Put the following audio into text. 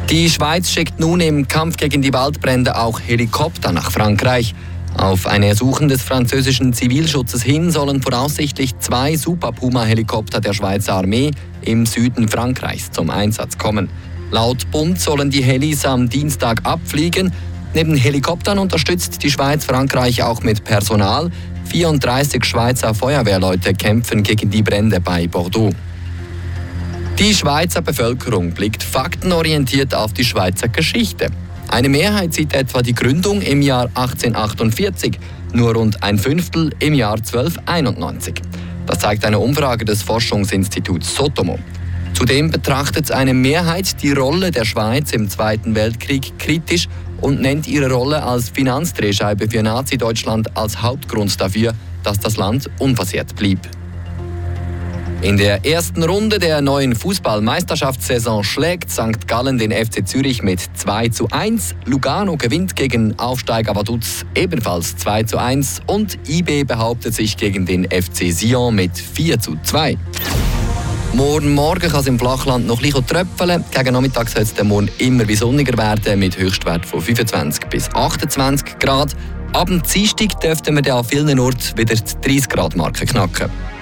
Die Schweiz schickt nun im Kampf gegen die Waldbrände auch Helikopter nach Frankreich. Auf ein Ersuchen des französischen Zivilschutzes hin sollen voraussichtlich 2 Super Puma-Helikopter der Schweizer Armee im Süden Frankreichs zum Einsatz kommen. Laut Bund sollen die Helis am Dienstag abfliegen. Neben Helikoptern unterstützt die Schweiz Frankreich auch mit Personal. 34 Schweizer Feuerwehrleute kämpfen gegen die Brände bei Bordeaux. Die Schweizer Bevölkerung blickt faktenorientiert auf die Schweizer Geschichte. Eine Mehrheit sieht etwa die Gründung im Jahr 1848, nur rund ein Fünftel im Jahr 1291. Das zeigt eine Umfrage des Forschungsinstituts Sotomo. Zudem betrachtet eine Mehrheit die Rolle der Schweiz im Zweiten Weltkrieg kritisch und nennt ihre Rolle als Finanzdrehscheibe für Nazi-Deutschland als Hauptgrund dafür, dass das Land unversehrt blieb. In der ersten Runde der neuen Fußball-Meisterschaftssaison schlägt St. Gallen den FC Zürich mit 2:1. Lugano gewinnt gegen Aufsteiger Vaduz ebenfalls 2:1 und IB behauptet sich gegen den FC Sion mit 4:2. Morgen kann es im Flachland noch ein bisschen tröpfeln. Gegen Nachmittag soll es dann morgen immer wie sonniger werden mit Höchstwert von 25 bis 28 Grad. Ab dem Dienstag dürften wir dann an vielen Orten wieder die 30 Grad Marke knacken.